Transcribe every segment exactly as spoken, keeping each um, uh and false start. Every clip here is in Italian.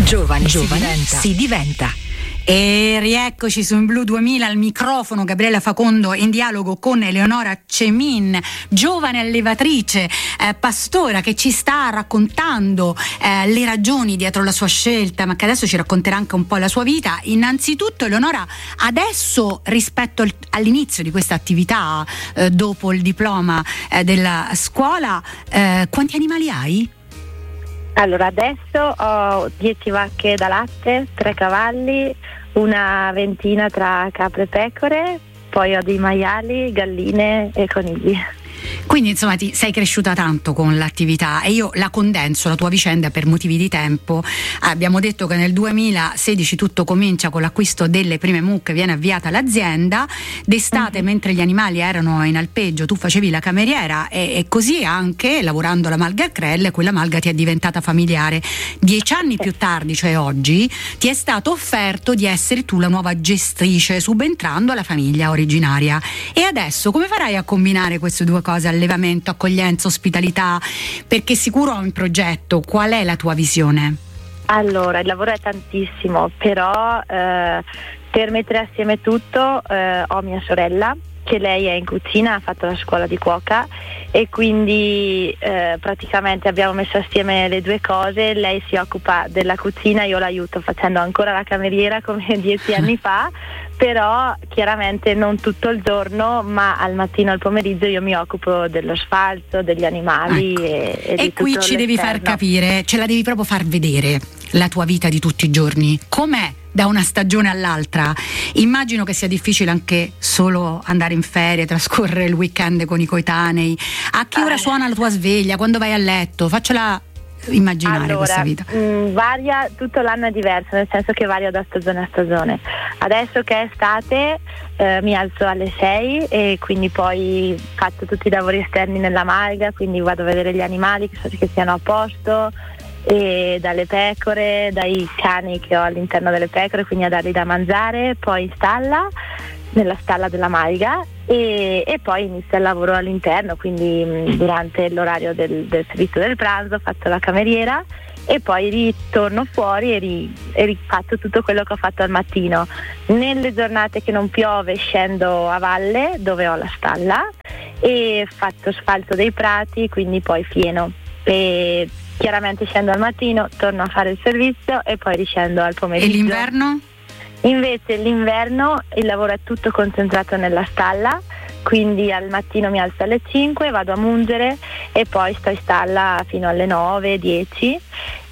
Giovani, Giovani si diventa. Si diventa. E rieccoci su In Blu duemila al microfono Gabriella Facondo in dialogo con Eleonora Cemin, giovane allevatrice, eh, pastora, che ci sta raccontando eh, le ragioni dietro la sua scelta, ma che adesso ci racconterà anche un po' la sua vita. Innanzitutto, Eleonora, adesso rispetto al, all'inizio di questa attività, eh, dopo il diploma eh, della scuola, eh, quanti animali hai? Allora, adesso ho dieci vacche da latte, tre cavalli, una ventina tra capre e pecore, poi ho dei maiali, galline e conigli. Quindi insomma ti sei cresciuta tanto con l'attività, e io la condenso la tua vicenda per motivi di tempo. Abbiamo detto che nel duemilasedici tutto comincia con l'acquisto delle prime mucche, viene avviata l'azienda, d'estate uh-huh. mentre gli animali erano in alpeggio tu facevi la cameriera e, e così anche lavorando alla Malga Crelle quella malga ti è diventata familiare. Dieci anni più tardi, cioè oggi, ti è stato offerto di essere tu la nuova gestrice, subentrando alla famiglia originaria. E adesso come farai a combinare queste due cose? Allevamento, accoglienza, ospitalità, perché sicuro ho un progetto. Qual è la tua visione? Allora, il lavoro è tantissimo, però eh, per mettere assieme tutto eh, ho mia sorella, che lei è in cucina, ha fatto la scuola di cuoca e quindi eh, praticamente abbiamo messo assieme le due cose. Lei si occupa della cucina, io l'aiuto facendo ancora la cameriera come dieci anni fa, però chiaramente non tutto il giorno, ma al mattino e al pomeriggio io mi occupo dello sfalzo, degli animali. Ecco. e, e, e di qui tutto ci devi l'esterno. far capire, ce la devi proprio far vedere la tua vita di tutti i giorni, com'è da una stagione all'altra. Immagino che sia difficile anche solo andare in ferie, trascorrere il weekend con i coetanei. A che ora suona la tua sveglia? Quando vai a letto? Faccela immaginare allora, questa vita. Mh, varia, tutto l'anno è diverso, nel senso che varia da stagione a stagione. Adesso che è estate eh, mi alzo alle sei e quindi poi faccio tutti i lavori esterni nella malga, quindi vado a vedere gli animali che so che siano a posto, e dalle pecore, dai cani che ho all'interno delle pecore, quindi a dargli da mangiare, poi in stalla, nella stalla della malga, e, e poi inizio il lavoro all'interno, quindi mh, durante l'orario del, del servizio del pranzo faccio la cameriera e poi ritorno fuori e, ri, e rifaccio tutto quello che ho fatto al mattino. Nelle giornate che non piove scendo a valle dove ho la stalla e faccio sfalzo dei prati, quindi poi fieno, e chiaramente scendo al mattino, torno a fare il servizio e poi riscendo al pomeriggio. E l'inverno? Invece l'inverno il lavoro è tutto concentrato nella stalla, quindi al mattino mi alzo alle cinque, vado a mungere e poi sto in stalla fino alle nove, dieci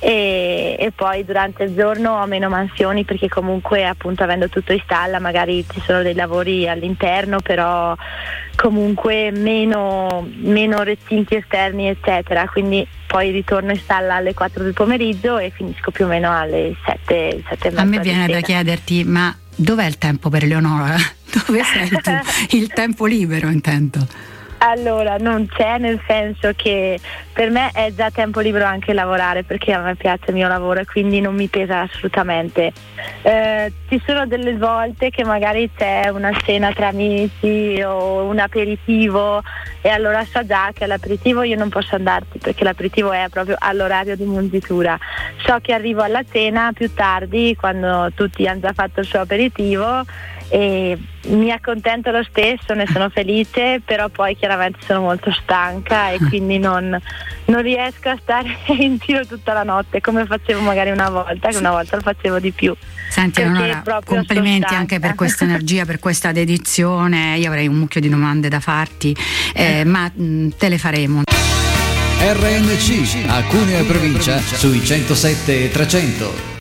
e, e poi durante il giorno ho meno mansioni, perché comunque appunto avendo tutto in stalla magari ci sono dei lavori all'interno, però comunque meno, meno recinti esterni eccetera, quindi poi ritorno in stalla alle quattro del pomeriggio e finisco più o meno alle sette, sette e mezza. A me viene da chiederti, ma dov'è il tempo per Eleonora? Dove sei tu? Il tempo libero, intendo. Allora, non c'è, nel senso che per me è già tempo libero anche lavorare, perché a me piace il mio lavoro e quindi non mi pesa assolutamente. Eh, ci sono delle volte che magari c'è una cena tra amici o un aperitivo e allora so già che all'aperitivo io non posso andarci, perché l'aperitivo è proprio all'orario di mungitura. So che arrivo alla cena più tardi, quando tutti hanno già fatto il suo aperitivo, e mi accontento lo stesso, ne sono felice, però poi chiaramente sono molto stanca e quindi non, non riesco a stare in giro tutta la notte come facevo magari una volta, che una volta lo facevo di più. Senti Eleonora, complimenti anche per questa energia, per questa dedizione. Io avrei un mucchio di domande da farti, eh, ma mh, te le faremo. R N C a Cuneo e provincia sui centosette e trecento.